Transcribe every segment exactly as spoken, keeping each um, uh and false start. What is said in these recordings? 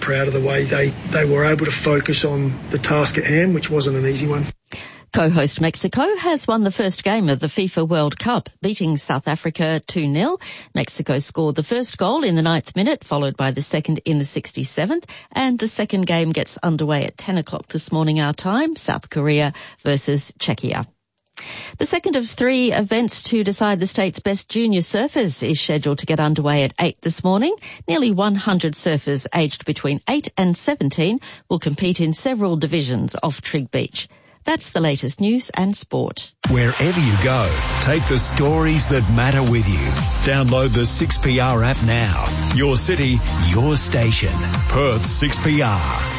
proud of the way they, they were able to focus on the task at hand, which wasn't an easy one. Co-host Mexico has won the first game of the FIFA World Cup, beating South Africa two nil. Mexico scored the first goal in the ninth minute, followed by the second in the sixty-seventh, and the second game gets underway at ten o'clock this morning our time, South Korea versus Czechia. The second of three events to decide the state's best junior surfers is scheduled to get underway at eight this morning. Nearly one hundred surfers aged between eight and seventeen will compete in several divisions off Trigg Beach. That's the latest news and sport. Wherever you go, take the stories that matter with you. Download the six P R app now. Your city, your station. Perth six P R.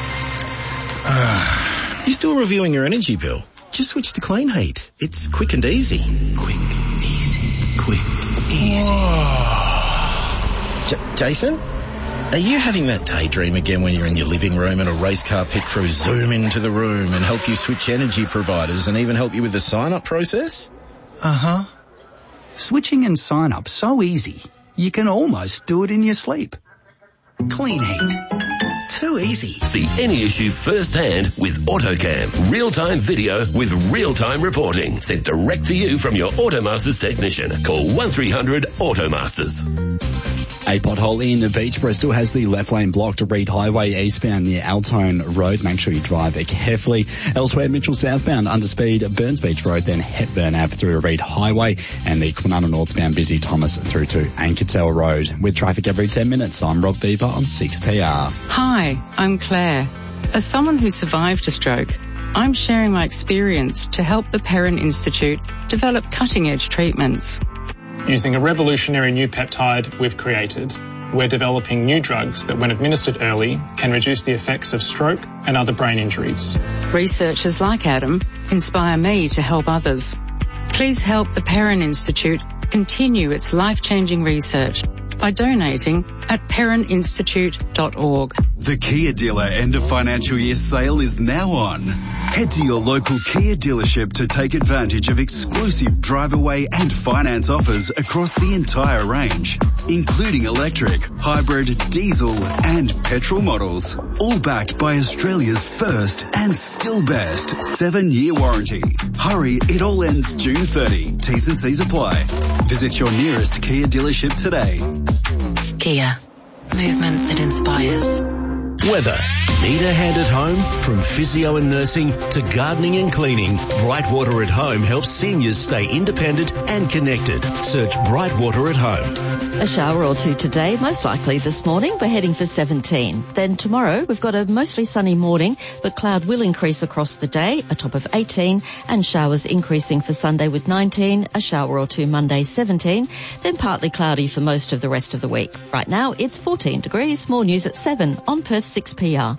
Uh, you still reviewing your energy bill? Just switch to Clean Heat. It's quick and easy. Quick, easy, quick, easy. J- Jason? Are you having that daydream again when you're in your living room and a race car pit crew zoom into the room and help you switch energy providers and even help you with the sign-up process? Uh-huh. Switching and sign-up so easy, you can almost do it in your sleep. Clean Heat. Too easy. See any issue firsthand with AutoCam. Real-time video with real-time reporting. Sent direct to you from your Automasters technician. Call one three hundred AUTOMASTERS. A pothole in Beach Bristol has the left lane blocked to Reed Highway eastbound near Altone Road. Make sure you drive carefully. Elsewhere, Mitchell southbound underspeed Burns Beach Road, then Hepburn Ave through to Reed Highway, and the Kwinana northbound busy Thomas through to Ankertel Road. With traffic every ten minutes, I'm Rob Beaver on six P R. Hi, I'm Claire. As someone who survived a stroke, I'm sharing my experience to help the Perrin Institute develop cutting-edge treatments. Using a revolutionary new peptide we've created, we're developing new drugs that, when administered early, can reduce the effects of stroke and other brain injuries. Researchers like Adam inspire me to help others. Please help the Perrin Institute continue its life-changing research by donating at perrin institute dot org. The Kia dealer end of financial year sale is now on. Head to your local Kia dealership to take advantage of exclusive drive away and finance offers across the entire range, including electric, hybrid, diesel and petrol models, all backed by Australia's first and still best seven-year warranty. Hurry, it all ends June thirtieth. T's and C's apply. Visit your nearest Kia dealership today. Kia. Movement that inspires. Weather. Need a hand at home? From physio and nursing to gardening and cleaning, Brightwater at Home helps seniors stay independent and connected. Search Brightwater at Home. A shower or two today, most likely this morning. We're heading for seventeen. Then tomorrow, we've got a mostly sunny morning, but cloud will increase across the day, a top of eighteen, and showers increasing for Sunday with nineteen, a shower or two Monday seventeen, then partly cloudy for most of the rest of the week. Right now, it's fourteen degrees. More news at seven on Perth six P R.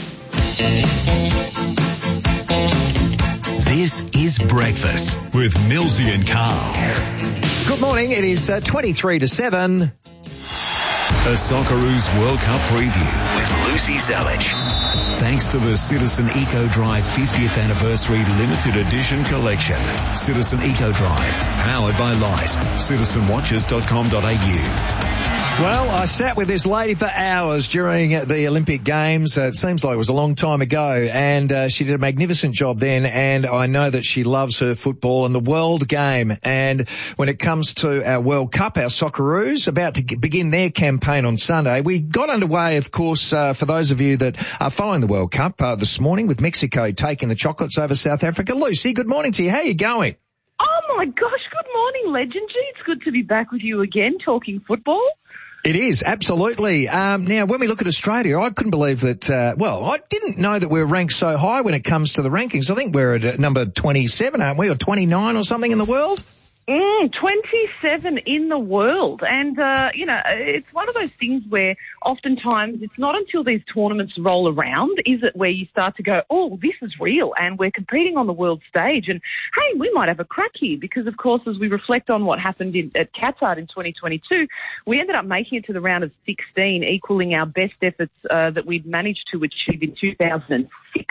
This is Breakfast with Millsy and Carl. Good morning. It is uh, twenty-three to seven. A Socceroos World Cup preview with Lucy Zalich. Thanks to the Citizen Eco Drive fiftieth Anniversary Limited Edition Collection. Citizen Eco Drive, powered by Light. citizen watches dot com dot a u. Well, I sat with this lady for hours during the Olympic Games. Uh, it seems like it was a long time ago, and uh, she did a magnificent job then, and I know that she loves her football and the world game. And when it comes to our World Cup, our Socceroos, about to g- begin their campaign on Sunday, we got underway, of course, uh, for those of you that are following the World Cup uh, this morning with Mexico taking the chocolates over South Africa. Lucy, good morning to you. How are you going? Oh, my gosh. Good morning, Legendary. It's good to be back with you again talking football. It is, absolutely. Um, now, when we look at Australia, I couldn't believe that, uh, well, I didn't know that we're ranked so high when it comes to the rankings. I think we're at uh, number twenty-seven, aren't we, or twenty-nine or something in the world? Mm, twenty-seven in the world. And, uh, you know, it's one of those things where oftentimes it's not until these tournaments roll around is it where you start to go, oh, this is real and we're competing on the world stage. And, hey, we might have a crack here because, of course, as we reflect on what happened in, at Qatar in twenty twenty-two, we ended up making it to the round of sixteen, equaling our best efforts uh, that we'd managed to achieve in two thousand six.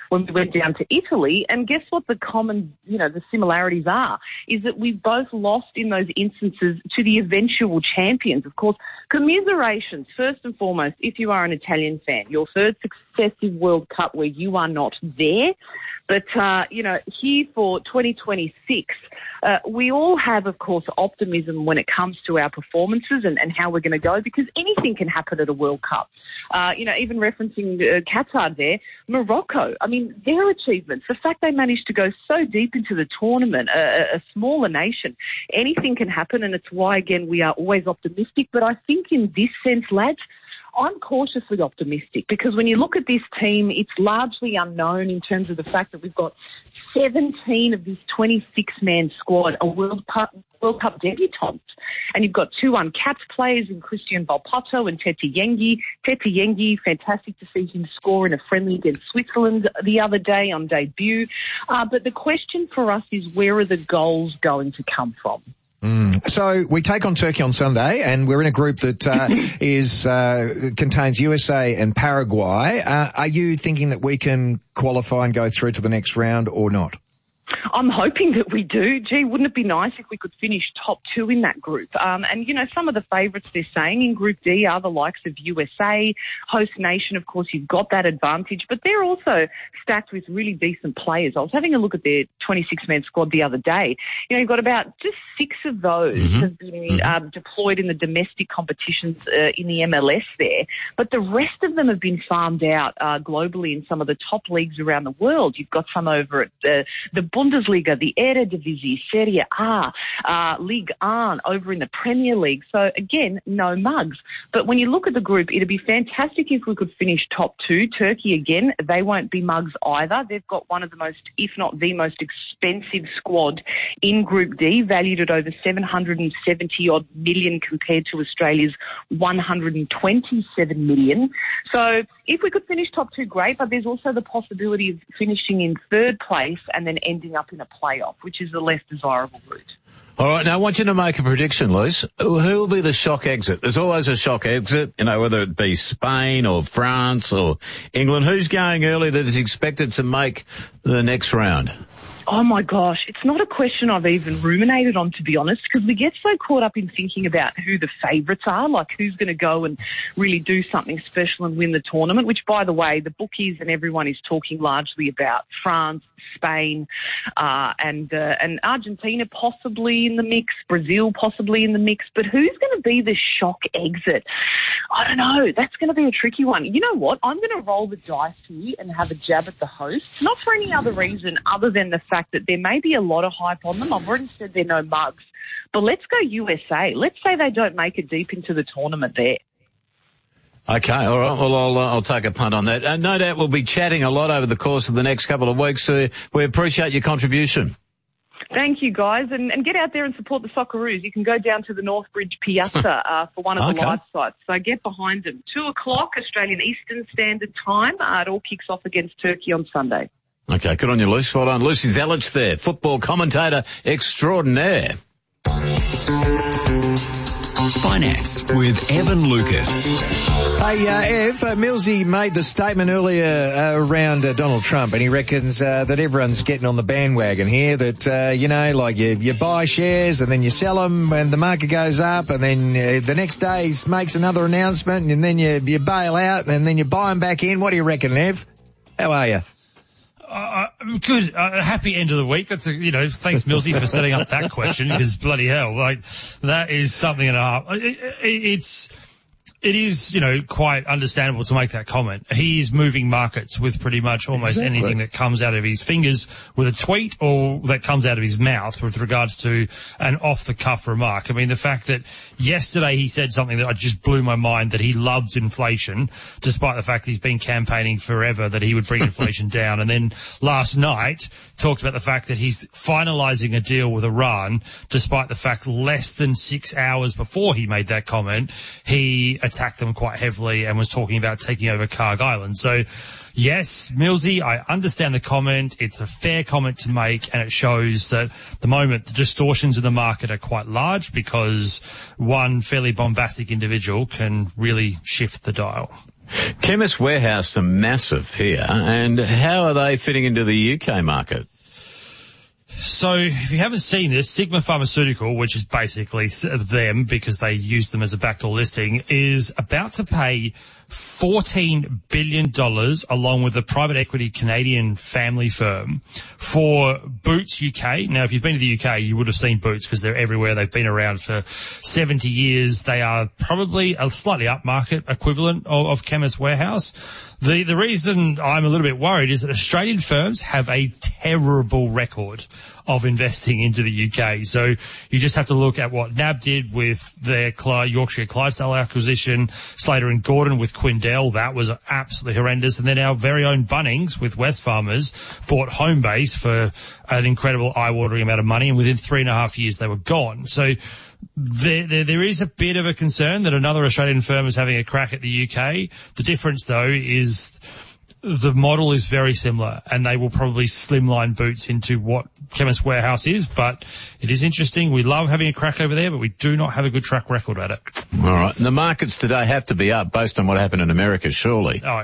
when we went down to Italy. And guess what the common, you know, the similarities are, is that we both lost in those instances to the eventual champions. Of course, commiserations, first and foremost, if you are an Italian fan, your third successive World Cup where you are not there. But, uh, you know, here for twenty twenty-six, uh, we all have, of course, optimism when it comes to our performances and, and how we're going to go, because anything can happen at a World Cup. Uh, you know, even referencing uh, Qatar there, Morocco, I mean, their achievements, the fact they managed to go so deep into the tournament, a, a smaller nation, anything can happen, and it's why, again, we are always optimistic. But I think in this sense, lads, I'm cautiously optimistic, because when you look at this team, it's largely unknown in terms of the fact that we've got seventeen of this twenty-six man squad are World Cup, World Cup debutants. And you've got two uncapped players in Christian Volpato and Tete Yengi. Tete Yengi, fantastic to see him score in a friendly against Switzerland the other day on debut. Uh, but the question for us is, where are the goals going to come from? Mm. So we take on Turkey on Sunday, and we're in a group that uh, is uh, contains U S A and Paraguay. Uh, are you thinking that we can qualify and go through to the next round or not? I'm hoping that we do. Gee, wouldn't it be nice if we could finish top two in that group? Um, and, you know, some of the favourites they're saying in Group D are the likes of U S A, host nation. Of course, you've got that advantage, but they're also stacked with really decent players. I was having a look at their twenty-six man squad the other day. You know, you've got about just six of those mm-hmm. have been mm-hmm. um, deployed in the domestic competitions uh, in the M L S there, but the rest of them have been farmed out uh, globally in some of the top leagues around the world. You've got some over at uh, the Bundesliga, the Eredivisie, Serie A, uh, Ligue one over in the Premier League. So again, no mugs. But when you look at the group, it'd be fantastic if we could finish top two. Turkey, again, they won't be mugs either. They've got one of the most, if not the most expensive squad in Group D, valued at over seven hundred seventy odd million compared to Australia's one hundred twenty-seven million. So if we could finish top two, great, but there's also the possibility of finishing in third place and then ending up in a playoff, which is the less desirable route. All right, now I want you to make a prediction, Luce. Who will be the shock exit? There's always a shock exit, you know, whether it be Spain or France or England. Who's going early that is expected to make the next round? Oh, my gosh. It's not a question I've even ruminated on, to be honest, because we get so caught up in thinking about who the favourites are, like who's going to go and really do something special and win the tournament, which, by the way, the bookies and everyone is talking largely about France, Spain, uh, and uh, and Argentina possibly in the mix, Brazil possibly in the mix. But who's going to be the shock exit? I don't know. That's going to be a tricky one. You know what? I'm going to roll the dice here and have a jab at the hosts, not for any other reason other than the fact that there may be a lot of hype on them. I've already said they're no mugs. But let's go U S A. Let's say they don't make it deep into the tournament there. Okay, all right. Well, I'll, uh, I'll take a punt on that. Uh, no doubt we'll be chatting a lot over the course of the next couple of weeks. So we appreciate your contribution. Thank you, guys. And, and get out there and support the Socceroos. You can go down to the Northbridge Piazza uh, for one of okay. the live sites. So get behind them. Two o'clock Australian Eastern Standard Time. Uh, it all kicks off against Turkey on Sunday. Okay, good on you, Lucy. Well done. Lucy Zelich there, football commentator extraordinaire. Finance with Evan Lucas. Hey, uh, Ev, uh, Millsy made the statement earlier uh, around uh, Donald Trump, and he reckons uh, that everyone's getting on the bandwagon here, that, uh, you know, like you, you buy shares and then you sell them and the market goes up, and then uh, the next day he makes another announcement and then you, you bail out and then you buy them back in. What do you reckon, Ev? How are you? Uh, good. Uh, happy end of the week. That's a, you know, thanks Millsy for setting up that question, because bloody hell, like that is something and a half. It, it, it's, it is, you know, quite understandable to make that comment. He is moving markets with pretty much almost exactly. anything that comes out of his fingers with a tweet or that comes out of his mouth with regards to an off-the-cuff remark. I mean, the fact that yesterday he said something that just blew my mind, that he loves inflation, despite the fact that he's been campaigning forever that he would bring inflation down. And then last night talked about the fact that he's finalising a deal with Iran, despite the fact less than six hours before he made that comment, he attacked them quite heavily and was talking about taking over Karg Island. So, yes, Millsy, I understand the comment. It's a fair comment to make, and it shows that the moment the distortions in the market are quite large, because one fairly bombastic individual can really shift the dial. Chemist Warehouse are massive here, and how are they fitting into the U K market? So, if you haven't seen this, Sigma Pharmaceutical, which is basically them because they used them as a backdoor listing, is about to pay fourteen billion dollars along with a private equity Canadian family firm for Boots U K. Now, if you've been to the U K, you would have seen Boots because they're everywhere. They've been around for seventy years. They are probably a slightly upmarket equivalent of, of Chemist Warehouse. The, the reason I'm a little bit worried is that Australian firms have a terrible record of investing into the U K. So you just have to look at what N A B did with their Cly- Yorkshire Clydesdale acquisition, Slater and Gordon with Quindell. That was absolutely horrendous. And then our very own Bunnings with Wesfarmers bought Homebase for an incredible eye-watering amount of money, and within three and a half years they were gone. So There, there, there is a bit of a concern that another Australian firm is having a crack at the U K. The difference, though, is the model is very similar, and they will probably slimline Boots into what Chemist Warehouse is. But it is interesting. We love having a crack over there, but we do not have a good track record at it. All right. And the markets today have to be up based on what happened in America, surely. Oh,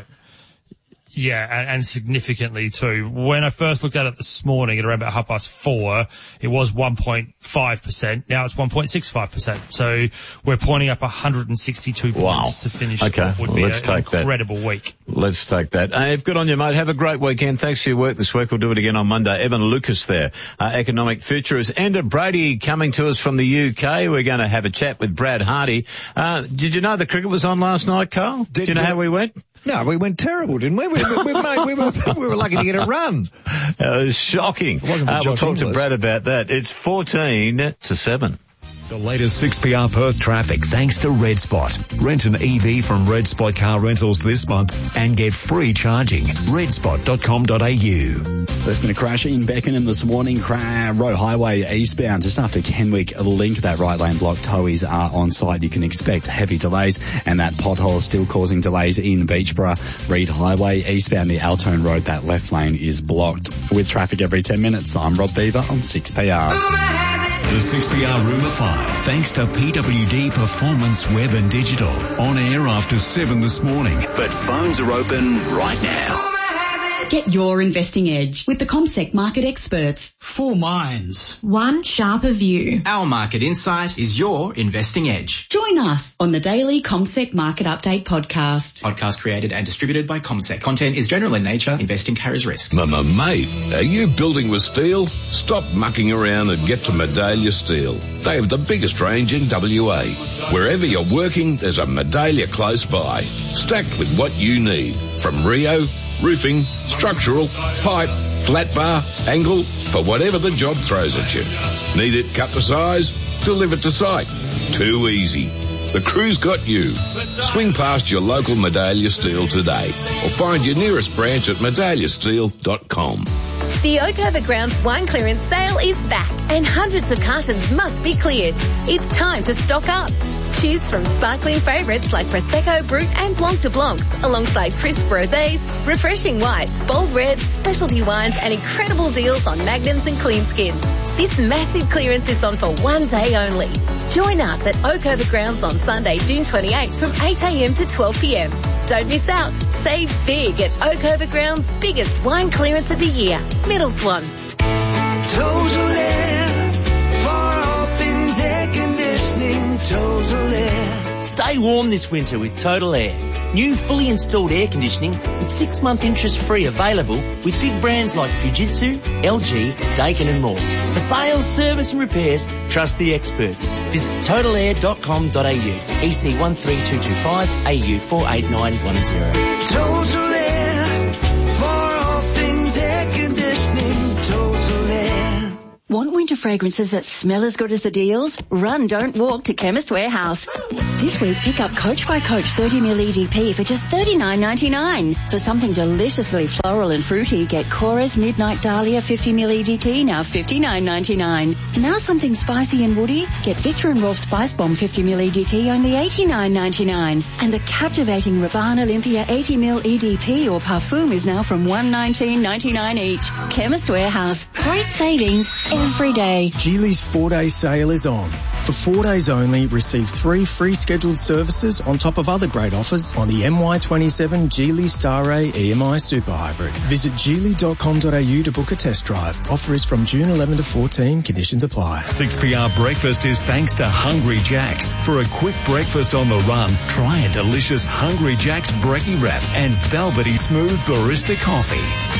yeah, and, and significantly too. When I first looked at it this morning at around about half past four, it was one point five percent. Now it's one point six five percent. So we're pointing up one hundred sixty-two points wow. to finish okay. what would well, be let's a, take an incredible that. week. Let's take that. Hey, good on you, mate. Have a great weekend. Thanks for your work this week. We'll do it again on Monday. Evan Lucas there, uh, economic futurist. Enda Brady coming to us from the U K. We're going to have a chat with Brad Hardy. Uh, did you know the cricket was on last night, Carl? Did, did you know you? how we went? No, we went terrible, didn't we? We, we, we, made, we, were, we were lucky to get a run. It was shocking. It wasn't uh, we'll talk Inglis. to Brad about that. It's fourteen to seven. The latest six P R Perth traffic thanks to Red Spot. Rent an E V from Red Spot Car Rentals this month and get free charging. red spot dot com dot a u. There's been a crash in Beckenham this morning, Cra- Road Highway eastbound, just after Kenwick Link. That right lane block, towies are on site. You can expect heavy delays, and that pothole is still causing delays in Beachborough. Reed Highway eastbound, the Altone Road, that left lane is blocked. With traffic every ten minutes, I'm Rob Beaver on six P R. The six P R Rumour File, thanks to P W D Performance Web and Digital. On air after seven this morning, but phones are open right now. Get your investing edge with the CommSec market experts. Four minds. One sharper view. Our market insight is your investing edge. Join us on the daily CommSec Market Update podcast. Podcast created and distributed by CommSec. Content is general in nature. Investing carries risk. Mama, mate, are you building with steel? Stop mucking around and get to Medallia Steel. They have the biggest range in W A. Wherever you're working, there's a Medallia close by. Stacked with what you need. From Rio, roofing, structural, pipe, flat bar, angle, for whatever the job throws at you. Need it cut to size? Delivered to site. Too easy. The crew's got you. Swing past your local Medallia Steel today or find your nearest branch at medallia steel dot com. The Oakover Grounds wine clearance sale is back and hundreds of cartons must be cleared. It's time to stock up. Choose from sparkling favourites like Prosecco, Brut and Blanc de Blancs alongside crisp rosés, refreshing whites, bold reds, specialty wines and incredible deals on magnums and clean skins. This massive clearance is on for one day only. Join us at Oakover Grounds on Sunday, June twenty-eighth from eight a m to twelve p m. Don't miss out. Save big at Oakover Grounds' biggest wine clearance of the year, Middle Swan. Total Air, for all things air conditioning, Total Air. Stay warm this winter with Total Air. New fully installed air conditioning with six month interest free available with big brands like Fujitsu, L G, Daikin and more. For sales, service and repairs, trust the experts. Visit total air dot com dot a u. E C one three two two five, A U four eight nine one zero. Total Air, for all things air conditioning, Total Air. Want winter fragrances that smell as good as the deals? Run, don't walk to Chemist Warehouse. This week, pick up Coach by Coach thirty mil E D P for just thirty-nine ninety-nine. For something deliciously floral and fruity, get Cora's Midnight Dahlia fifty mil E D T, now fifty-nine ninety-nine. Now something spicy and woody, get Victor and Rolf Spice Bomb fifty mil E D T, only eighty-nine ninety-nine. And the captivating Rabanne Olympia eighty mil E D P or Parfum is now from one nineteen ninety-nine each. Chemist Warehouse. Great savings every day. today. Geely's four-day sale is on. For four days only, receive three free scheduled services on top of other great offers on the M Y twenty-seven Geely Star A E M I Super Hybrid. Visit geely dot com dot a u to book a test drive. Offer is from June eleventh to fourteen. Conditions apply. six P R Breakfast is thanks to Hungry Jack's. For a quick breakfast on the run, try a delicious Hungry Jack's Brekkie Wrap and velvety smooth barista coffee.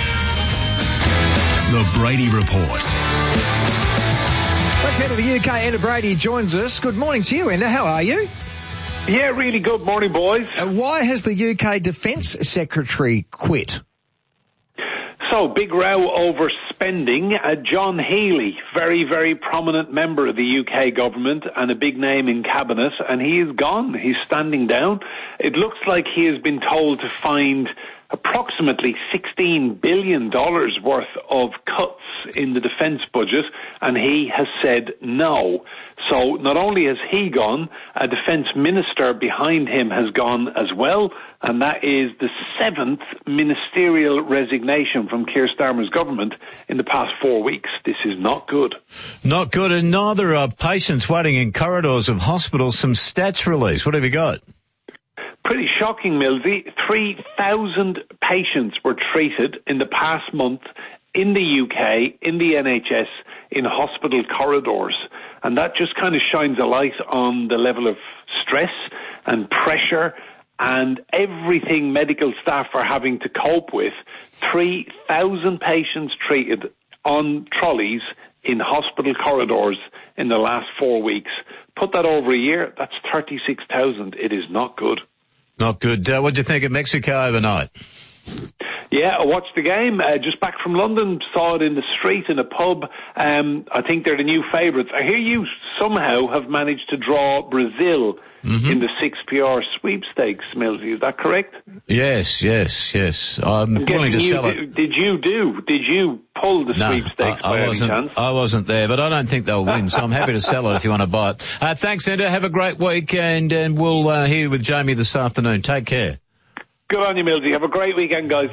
The Brady Report. Let's head to the U K. Enda Brady joins us. Good morning to you, Enda. How are you? Yeah, really good morning, boys. Uh, why has the U K Defence Secretary quit? So, big row over spending. Uh, John Healey, very, very prominent member of the U K government and a big name in cabinet, and he is gone. He's standing down. It looks like he has been told to find approximately sixteen billion dollars worth of cuts in the defence budget, and he has said no. So not only has he gone, a defence minister behind him has gone as well, and that is the seventh ministerial resignation from Keir Starmer's government in the past four weeks. This is not good. Not good, and neither are patients waiting in corridors of hospitals. Some stats released. What have you got? Pretty shocking, Millsy. three thousand patients were treated in the past month in the U K, in the N H S, in hospital corridors. And that just kind of shines a light on the level of stress and pressure and everything medical staff are having to cope with. three thousand patients treated on trolleys in hospital corridors in the last four weeks. Put that over a year, that's thirty-six thousand. It is not good. Not good. Uh, what do you think of Mexico overnight? Yeah, I watched the game. Uh, just back from London, saw it in the street in a pub. Um, I think they're the new favourites. I hear you somehow have managed to draw Brazil mm-hmm. in the six P R sweepstakes, Millsy. Is that correct? Yes, yes, yes. I'm, I'm willing to sell did, it. Did you do? Did you pull the no, sweepstakes I, I by wasn't, any chance? I wasn't there, but I don't think they'll win, so I'm happy to sell it if you want to buy it. Uh, thanks, Enda. Have a great week, and, and we'll uh, hear you with Jamie this afternoon. Take care. Good on you, Millsy. Have a great weekend, guys.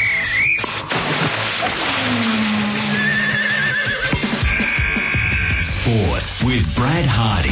Sport with Brad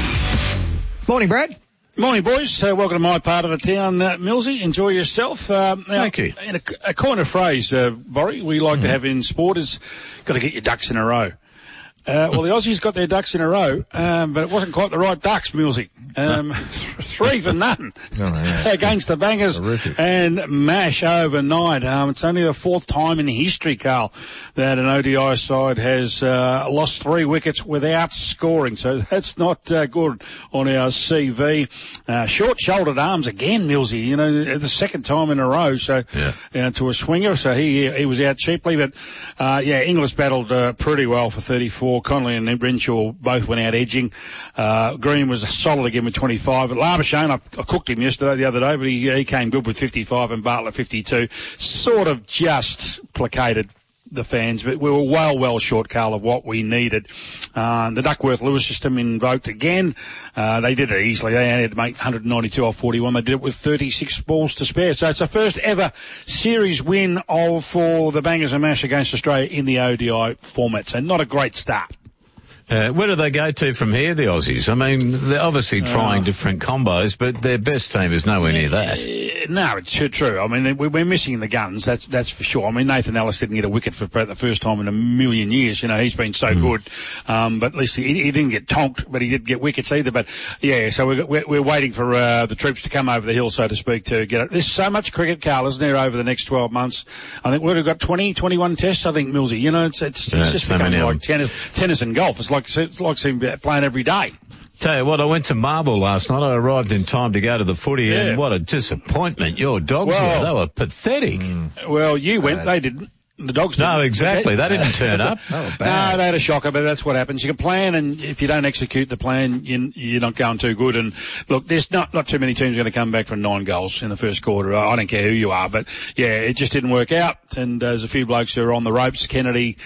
Hardy. Morning, Brad. Morning, boys. Uh, welcome to my part of the town, uh, Millsy. Enjoy yourself. Um, now, Thank you. In a, a kind of phrase, uh, Borry, we like mm-hmm. to have in sport is got to get your ducks in a row. Uh, well, the Aussies got their ducks in a row, um, but it wasn't quite the right ducks, Millsy. Um, three for none oh, yeah. against the Bangers Terrific. and mash overnight. Um, it's only the fourth time in history, Carl, that an O D I side has uh, lost three wickets without scoring. So that's not uh, good on our C V. Uh, short-shouldered arms again, Millsy. You know, the second time in a row. So yeah. uh, to a swinger. So he he was out cheaply, but uh, yeah, Inglis battled uh, pretty well for thirty-four. Connolly and Renshaw both went out edging. Uh, Green was solid again with twenty-five. But Labuschagne, I, I cooked him yesterday, the other day, but he, he came good with fifty-five and Bartlett fifty-two. Sort of just placated the fans, but we were well, well short, Carl, of what we needed. Uh, the Duckworth-Lewis system invoked again. Uh, they did it easily. They only had to make one hundred ninety-two off forty-one. They did it with thirty-six balls to spare. So it's the first ever series win of for the Bangers and Mash against Australia in the O D I format. So not a great start. Uh, where do they go to from here, the Aussies? I mean, they're obviously trying uh, different combos, but their best team is nowhere near that. Uh, no, it's true. I mean, we're missing the guns, that's that's for sure. I mean, Nathan Ellis didn't get a wicket for the first time in a million years. You know, he's been so mm. good. Um, but at least he, he didn't get tonked, but he didn't get wickets either. But, yeah, so we're, we're, we're waiting for uh, the troops to come over the hill, so to speak, to get it. There's so much cricket, Carl, isn't there, over the next twelve months? I think we've got twenty, twenty-one tests, I think, Millsy. You know, it's, it's, yeah, it's just so becoming like tennis, tennis and golf. It's like, it's like seeing playing every day. Tell you what, I went to Marble last night. I arrived in time to go to the footy, yeah. and what a disappointment your dogs well, were. They were pathetic. Mm. Well, you went, they didn't. The dogs didn't. No, exactly. They didn't turn up. Oh, no, they had a shocker, but that's what happens. You can plan, and if you don't execute the plan, you, you're not going too good. And look, there's not, not too many teams going to come back from nine goals in the first quarter. I don't care who you are, but yeah, it just didn't work out. And uh, there's a few blokes who are on the ropes. Kennedy,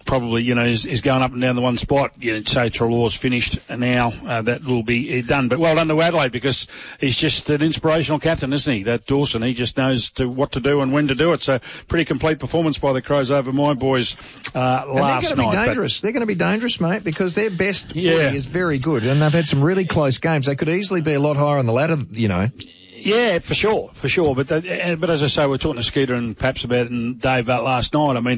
probably, you know, is, is going up and down the one spot. You know, say Treloar's finished and now, uh, that will be done. But well done to Adelaide because he's just an inspirational captain, isn't he? That Dawson, he just knows to what to do and when to do it. So pretty complete performance by the Crows over my boys, uh, and last they're going to night. be dangerous. They're going to be dangerous, mate, because their best Yeah. footy is very good and they've had some really close games. They could easily be a lot higher on the ladder, you know. Yeah, for sure, for sure. But the, but as I say, we we're talking to Skeeter and perhaps about it and Dave about last night. I mean,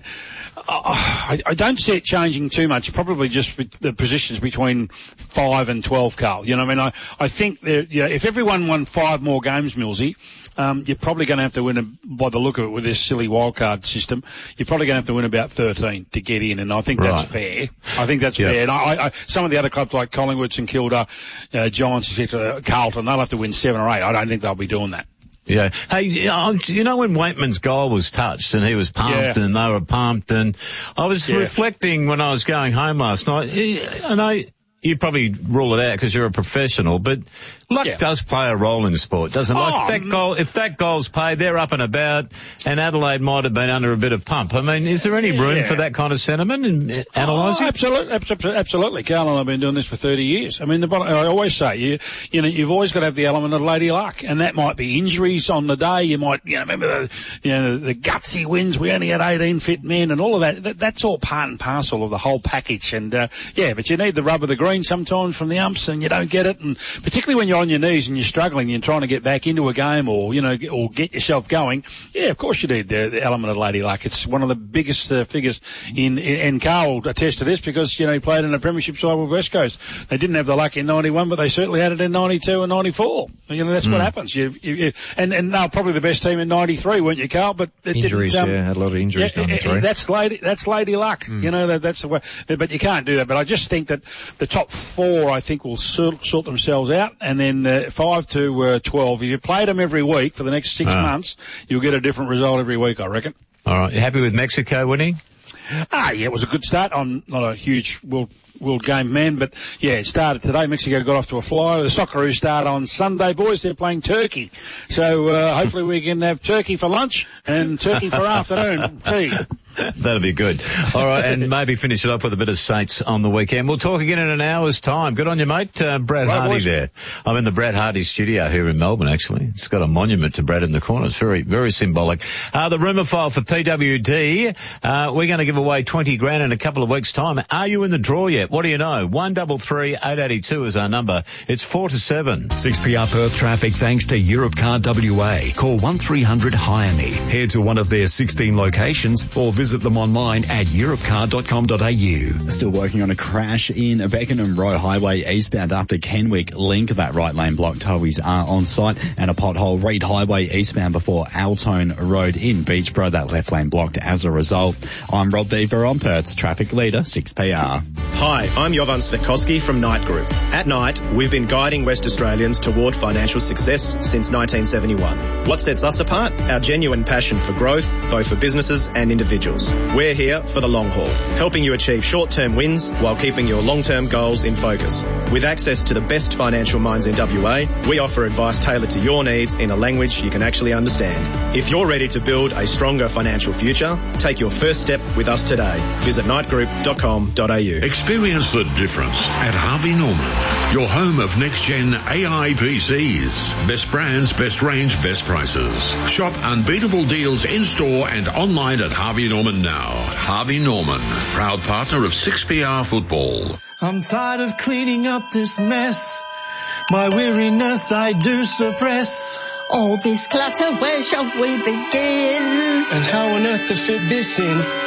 I, I don't see it changing too much. Probably just the positions between five and twelve, Carl. You know, what I mean, I I think that, you know, if everyone won five more games, Millsy, um, you're probably going to have to win a, by the look of it with this silly wildcard system. You're probably going to have to win about thirteen to get in, and I think that's fair. I think that's Yep. fair. And I, I, some of the other clubs like Collingwood, St Kilda, uh, Giants, et cetera, Carlton, they'll have to win seven or eight. I don't think they'll be doing that. Yeah. Hey, you know when Waitman's goal was touched and he was pumped Yeah. and they were pumped, and I was Yeah. reflecting when I was going home last night, and I, you probably rule it out because you're a professional, but luck Yeah. does play a role in sport, doesn't it? Like Oh, that goal, if that goal's paid, they're up and about, and Adelaide might have been under a bit of pump. I mean, is there any room Yeah. for that kind of sentiment in analysing? Oh, absolutely, absolutely, absolutely. Carl and I've been doing this for thirty years. I mean, the, I always say, you, you know, you've always got to have the element of lady luck, and that might be injuries on the day. You might, you know, remember the, you know, the gutsy wins. We only had eighteen fit men, and all of that. that that's all part and parcel of the whole package. And uh, yeah, but you need the rub of the green sometimes from the umps, and you don't get it. And particularly when you're on your knees and you're struggling, you're trying to get back into a game, or you know, or get yourself going. Yeah, of course you need the, the element of lady luck. It's one of the biggest uh, figures in, in, and Carl will attest to this because, you know, he played in a premiership side with West Coast. They didn't have the luck in ninety-one, but they certainly had it in ninety-two and ninety-four. You know, that's mm. what happens. You, you, you, and, and they were probably the best team in ninety-three, weren't you, Carl? But it injuries, didn't, um, yeah, had a lot of injuries. Yeah, ninety-three. that's lady, that's lady luck. Mm. You know, that, that's the way, but you can't do that. But I just think that the top four, I think, will sort, sort themselves out, and then uh, five to uh, twelve. If you played them every week for the next six ah. months, you'll get a different result every week, I reckon. All right. You happy with Mexico winning? Ah, yeah, it was a good start. I'm not a huge world, world game man, but yeah, it started today. Mexico got off to a flyer. The Socceroos start on Sunday, boys. They're playing Turkey. So, uh, hopefully we can have turkey for lunch and turkey for afternoon tea. That'll be good. All right, and maybe finish it up with a bit of Saints on the weekend. We'll talk again in an hour's time. Good on you, mate. Uh, Brad Right, Hardy boys. there. I'm in the Brad Hardy studio here in Melbourne, actually. It's got a monument to Brad in the corner. It's very, very symbolic. Uh, the rumour file for P W D. Uh, we're going to give away twenty grand in a couple of weeks' time. Are you in the draw yet? What do you know? one three three, eight eight two is our number. It's four to seven. six P R Perth traffic thanks to Europcar W A. Call one three hundred hire me. Head to one of their sixteen locations or visit them online at europcar dot com dot a u. Still working on a crash in Beckenham Road Highway eastbound after Kenwick Link. That right lane block, towies are on site, and a pothole Reed Highway eastbound before Altone Road in Beachboro. That left lane blocked as a result. I'm Rob Beaver on Perth's traffic leader, six P R. Hi, I'm Jovan Svetkoski from Knight Group. At Knight, we've been guiding West Australians toward financial success since nineteen seventy-one. What sets us apart? Our genuine passion for growth, both for businesses and individuals. We're here for the long haul, helping you achieve short-term wins while keeping your long-term goals in focus. With access to the best financial minds in W A, we offer advice tailored to your needs in a language you can actually understand. If you're ready to build a stronger financial future, take your first step with us today. Visit knight group dot com dot a u. Experience the difference at Harvey Norman, your home of next-gen A I P Cs. Best brands, best range, best prices. Shop unbeatable deals in-store and online at Harvey Norman now. Harvey Norman, proud partner of six P R Football. I'm tired of cleaning up this mess. My weariness I do suppress. All this clutter, where shall we begin? And how on earth to fit this in?